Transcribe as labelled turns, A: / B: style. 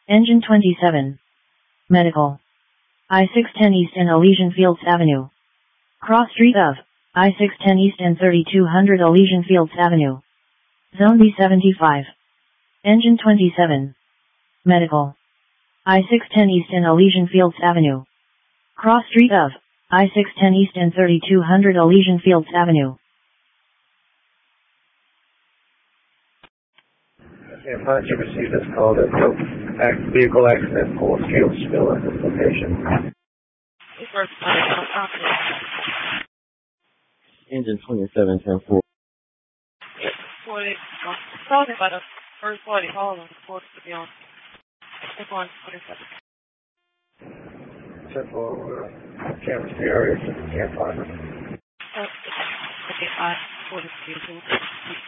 A: Engine 27. Medical. I-610 East and Elysian Fields Avenue. Cross street of I-610 East and 3200 Elysian Fields Avenue. Zone B75. Engine 27. Medical. I-610 East and Elysian Fields Avenue. Cross street of I-610 East and 3200 Elysian Fields Avenue.
B: If you received this call, there's no vehicle accident or fuel spill at this location.
C: Engine 2710-4.
D: Talking about the first party call on the 4th to be on. It's on 27.
B: Except for can't see areas, can't find them.
D: Okay, 5, 42.